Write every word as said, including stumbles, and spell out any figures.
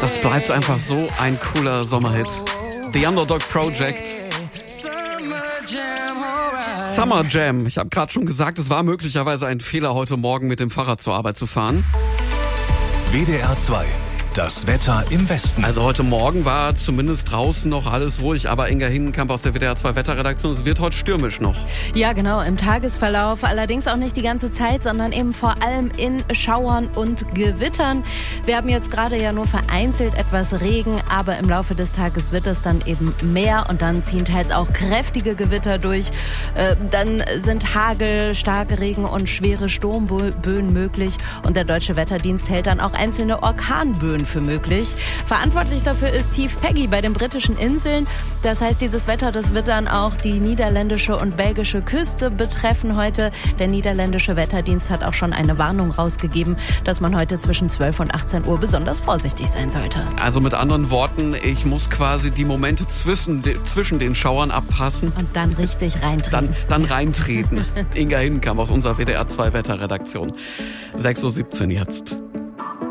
Das bleibt einfach so ein cooler Sommerhit. The Underdog Project. Summer Jam. Ich habe gerade schon gesagt, es war möglicherweise ein Fehler, heute Morgen mit dem Fahrrad zur Arbeit zu fahren. W D R zwei. Das Wetter im Westen. Also heute Morgen war zumindest draußen noch alles ruhig, aber Inga Hindenkamp aus der W D R zwei Wetterredaktion, es wird heute stürmisch noch. Ja, genau, im Tagesverlauf, allerdings auch nicht die ganze Zeit, sondern eben vor allem in Schauern und Gewittern. Wir haben jetzt gerade ja nur vereinzelt etwas Regen, aber im Laufe des Tages wird es dann eben mehr und dann ziehen teils auch kräftige Gewitter durch. Äh, dann sind Hagel, starke Regen und schwere Sturmböen möglich und der Deutsche Wetterdienst hält dann auch einzelne Orkanböen für möglich. Verantwortlich dafür ist Tief Peggy bei den britischen Inseln. Das heißt, dieses Wetter, das wird dann auch die niederländische und belgische Küste betreffen heute. Der niederländische Wetterdienst hat auch schon eine Warnung rausgegeben, dass man heute zwischen zwölf und achtzehn Uhr besonders vorsichtig sein sollte. Also mit anderen Worten, ich muss quasi die Momente zwischen, zwischen den Schauern abpassen. Und dann richtig reintreten. Dann, dann reintreten. Inga Hindenkamp aus unserer W D R zwei Wetterredaktion. sechs Uhr siebzehn jetzt.